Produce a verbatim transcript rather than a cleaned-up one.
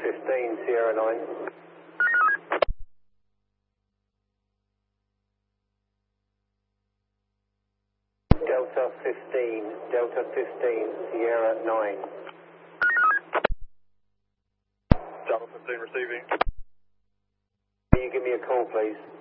fifteen, Sierra nine. Delta fifteen, Delta fifteen, Sierra nine. Delta fifteen receiving. Can you give me a call, please?